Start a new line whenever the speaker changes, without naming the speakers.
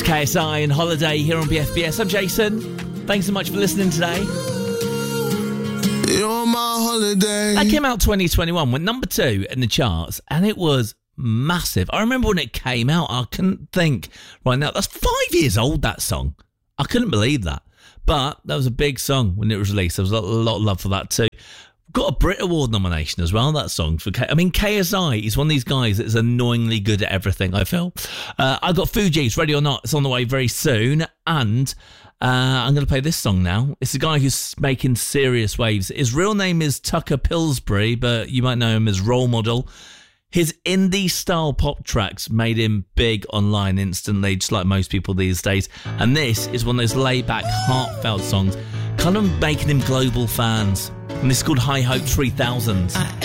KSI and Holiday here on BFBS. I'm Jason. Thanks so much for listening today.
You're my holiday.
That came out 2021, went number 2 in the charts, and it was massive. I remember when it came out, I couldn't think right now. That's 5 years old, that song. I couldn't believe that. But that was a big song when it was released. There was a lot of love for that too. Got a Brit Award nomination as well, that song. KSI is one of these guys that's annoyingly good at everything, I feel. I've got Fugees, Ready or Not. It's on the way very soon. And I'm going to play this song now. It's a guy who's making serious waves. His real name is Tucker Pillsbury, but you might know him as Role Model. His indie-style pop tracks made him big online instantly, just like most people these days. And this is one of those laid-back, heartfelt songs, kind of making him global fans. And this is called High Hope 3000.